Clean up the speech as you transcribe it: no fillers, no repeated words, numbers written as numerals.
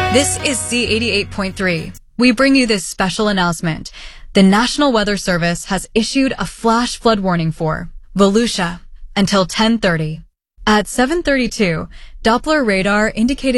This is Z88.3. We bring you this special announcement. The National Weather Service has issued a flash flood warning for Volusia until 10:30. At 7:32, Doppler radar indicated